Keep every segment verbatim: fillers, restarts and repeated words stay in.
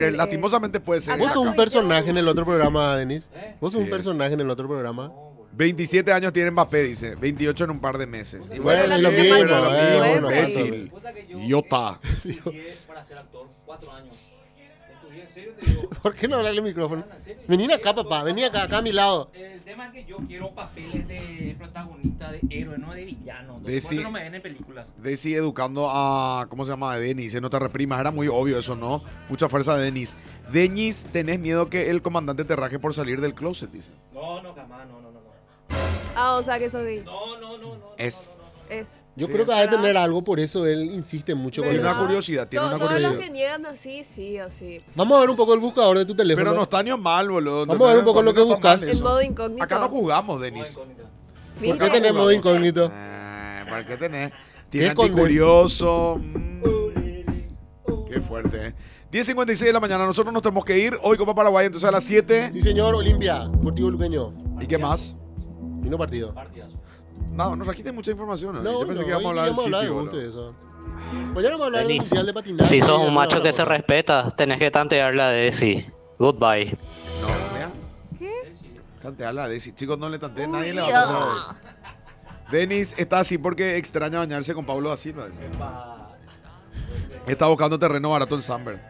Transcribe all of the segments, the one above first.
Eh, Lastimosamente puede ser. Acá Vos sos un soy personaje yo. en el otro programa, Denis. ¿Eh? Vos sos Sí un personaje en el otro programa. veintisiete años tiene Mbappé, dice. veintiocho en un par de meses. Y Bueno, la es lo tiene mismo, mal eh, diecinueve, bueno, pues. imbécil. Cosa que yo Idiota. eh, estudié para ser actor cuatro años. Estudié en serio, te digo. ¿Por qué no hablarle al micrófono? En serio, yo Vení acá, estudié papá. dos- Vení acá, acá a mi lado. El tema es que yo quiero papeles de protagonista, de héroe, no de villano. De De sí. no me ven en películas. Desi educando a, ¿cómo se llama? A Denis. Dice, no te reprimas. Era muy obvio eso, ¿no? Mucha fuerza de Denis. Denis, ¿tenés miedo que el comandante te raje por salir del closet? Dice. No, no, jamás, no, no, no. no. Ah, o sea que soy gay. No, no, no, no. Es. No, no, no. Es. Yo Sí. creo que va a ¿Verdad? tener algo, por eso él insiste mucho con Tiene ¿Verdad? una eso. curiosidad, tiene To- una Todos curiosidad. los que niegan así, sí, así. Vamos a ver un poco el buscador de tu teléfono. Pero no está ni mal, boludo. Vamos a ver un poco lo que No está mal buscas. eso. En modo incógnito. Acá no jugamos, No, Denis. incógnita. ¿Por qué ¿Viste? tenés modo incógnito? Eh, ¿Por qué tenés? Tiene escondes? anticurioso. Mm, qué fuerte, ¿eh? diez cincuenta y seis de la mañana. Nosotros nos tenemos que ir. Hoy Copa Paraguay, entonces a las siete. Sí, señor, Olimpia, Deportivo Luqueño. ¿Y qué más? Vino partido. Partidazo. No, nos trajiste mucha información. ¿no? No, Yo pensé no, que íbamos a hoy hablar del queríamos hablar sitio. de gusto boludo. de eso. Mañana vamos a hablar del Denis, mundial de patinaje. si sos y un alguna macho otra que se cosa. respeta, tenés que tantear la Desi. Goodbye. No, vea. ¿Qué? Tanteala, Desi. Chicos, no le tanteé. Nadie Uy, le va a ah. tantear. Denis está así porque extraña bañarse con Pablo da Silva. Epa. Está buscando terreno barato en Samber.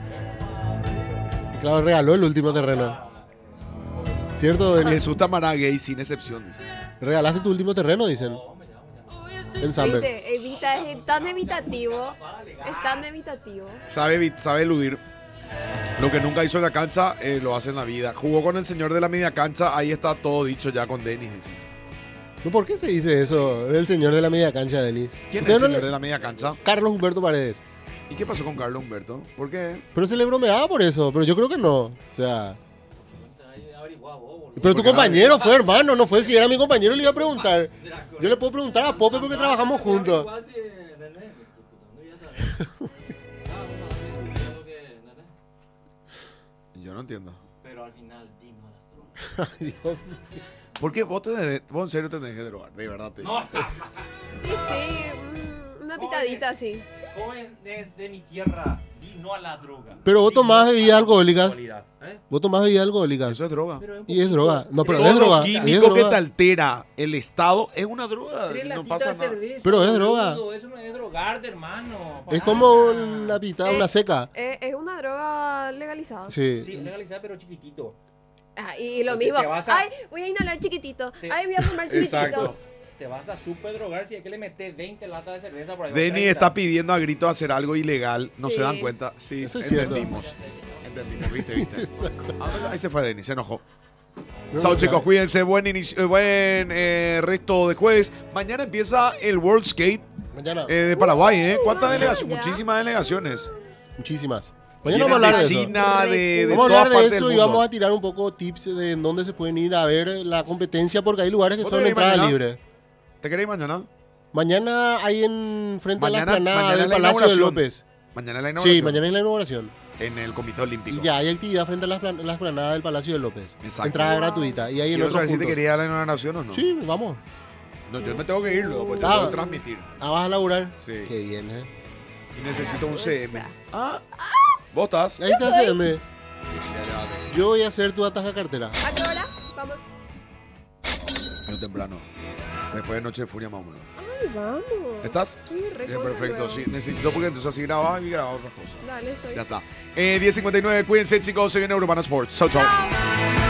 Y claro, regaló el último terreno. ¿Cierto, Denis? Jesús Tamará gay sin excepción. dice. Regalaste tu último terreno, dicen. En Samber. Viste, evita, es tan evitativo. Es tan evitativo. Sabe, evi- sabe eludir. Lo que nunca hizo en la cancha, eh, lo hace en la vida. Jugó con el señor de la media cancha, ahí está todo dicho ya con Denis. dice. ¿No? ¿Por qué se dice eso del señor de la media cancha, Denis? ¿Quién es ¿Ustedes el no señor le- de la media cancha? Carlos Humberto Paredes. ¿Y qué pasó con Carlos Humberto? ¿Por qué? Pero se le bromeaba por eso, pero yo creo que no. O sea, Ahí averigua vos, boludo. pero tu Porque compañero fue, hermano, no fue. Si era mi compañero le iba a preguntar. Yo le puedo preguntar a Pope porque trabajamos juntos. Averigua si, ¿entendés? No voy a saber. Ah, bueno, así, es lo que, ¿entendés? Yo no entiendo. Pero al final dimos a las drogas. Ay, Dios mío. ¿Por qué vos, te de- vos en serio te tenés que drogar? De verdad te digo. Y sí, mm, una pitadita así. Jóvenes de mi tierra, vino a la droga. Pero vos tomás Vino a bebidas la alcohólicas. homosexualidad, ¿eh? Vos tomás bebidas alcohólicas. Eso es droga. Pero es un Y es poquito. droga. No, pero Tres- es Todo droga. lo y químico es que droga. te altera el estado es una droga. tres No latitas pasa de nada. cerveza, Pero es boludo, droga. Eso no es drogarte, hermano. Es Pará. como la pitada, una Eh, seca. Es, es una droga legalizada. Sí. Sí, legalizada, pero chiquitito. Ah, y, y lo Porque mismo. te vas a- Ay, voy a inhalar chiquitito. Te- Ay, voy a fumar chiquitito. Exacto. Te vas a super drogar si es que le metes veinte latas de cerveza por ahí. o Denis treinta. está pidiendo a grito hacer algo ilegal. No Sí. se dan cuenta. Sí, Eso es cierto. entendimos. Entendimos, viste, viste. Ah, ahí se fue Denis, se enojó. No, Chao no chicos, sabe. cuídense, buen, inicio, eh, buen eh, resto de jueves. Mañana empieza el World Skate Mañana. eh, de Paraguay, ¿eh? ¿Cuántas ah, delegaciones? ya. Muchísimas delegaciones. Muchísimas. Vienen Mañana vamos a hablar de eso. China, de, de Vamos a todas hablar de partes eso del y mundo. vamos a tirar un poco tips de en dónde se pueden ir a ver la competencia porque hay lugares que ¿Vos son te de querés entrada mañana? libre. ¿Te queréis mañana? Mañana hay en frente Mañana- a la explanada mañana del es la Palacio de inauguración. López. Mañana la inauguración. Sí, mañana es la inauguración. En el Comité Olímpico. Y ya hay actividad frente a la, esplan- la explanada del Palacio de López. Exacto. Entrada gratuita. Y ahí en Quiero otros saber si te puntos. quería ir a la inauguración o no. Sí, vamos. No, yo me tengo que ir luego, pues te Ah. tengo que transmitir. Ah, vas a laburar. Sí. Qué bien, ¿eh? Y necesito un C M. Ah, ¿vos estás? Ahí está, C M. Sí, ya, ya, decía. Yo voy a hacer tu ataja cartera. ¿A qué hora? Vamos. Muy temprano. Después de Noche de Furia más o menos. Ay, vamos. ¿Estás? Sí, re Bien, contra perfecto. luego. Sí, necesito porque entonces así grababa y grababa otras cosas. Dale, estoy. Ya está. Eh, diez cincuenta y nueve, cuídense chicos, se viene Urbana Sports. Chau, chau. Chao.